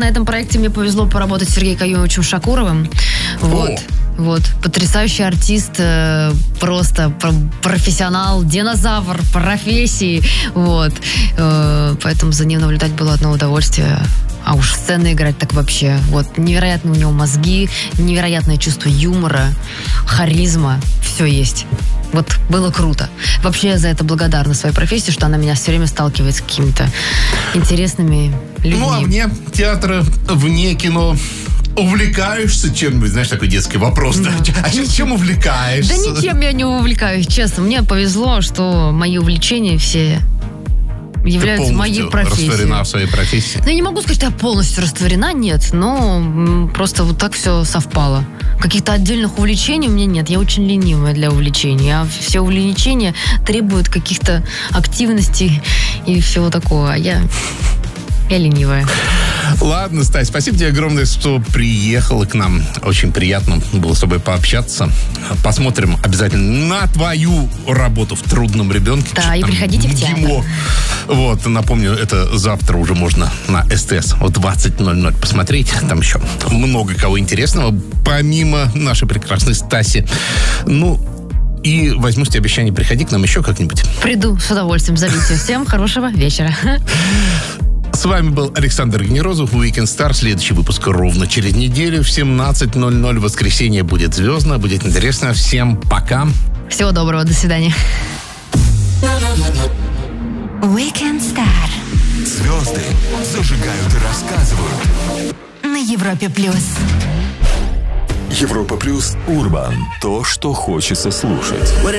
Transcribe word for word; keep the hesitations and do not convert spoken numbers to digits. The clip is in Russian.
этом проекте мне повезло поработать с Сергеем Каюмовичем Шакуровым. Вот. О. Вот. Потрясающий артист, э, просто профессионал, динозавр профессии. Вот. Э, поэтому за ним наблюдать было одно удовольствие. А уж сцены играть так вообще. Вот. Невероятные у него мозги, невероятное чувство юмора, харизма. Все есть. Вот было круто. Вообще я за это благодарна своей профессии, что она меня все время сталкивает с какими-то интересными людьми. Ну, а вне театра, вне кино увлекаешься чем-нибудь? Знаешь, такой детский вопрос. Да. Да? А чем, чем увлекаешься? Да ничем я не увлекаюсь, честно. Мне повезло, что мои увлечения все являются моей профессией. Растворена в своей профессии? Ну, я не могу сказать, что я полностью растворена, нет. Но просто вот так все совпало. Каких-то отдельных увлечений у меня нет. Я очень ленивая для увлечений. А все увлечения требуют каких-то активностей и всего такого. А я... Я ленивая. Ладно, Стась, спасибо тебе огромное, что приехала к нам. Очень приятно было с тобой пообщаться. Посмотрим обязательно на твою работу в «Трудном ребенке». Да, и приходите в театр. Вот, напомню, это завтра уже можно на СТС в двадцать ноль ноль посмотреть. Там еще много кого интересного, помимо нашей прекрасной Стаси. Ну, и возьму с тебя обещание, приходи к нам еще как-нибудь. Приду с удовольствием, зовите. Всем хорошего вечера. С вами был Александр Генерозов, Weekend Star. Следующий выпуск ровно через неделю в семнадцать ноль ноль. В воскресенье будет звездно, будет интересно. Всем пока. Всего доброго, до свидания. Weekend Star. Звезды зажигают и рассказывают. На Европе плюс. Европа плюс Урбан. То, что хочется слушать.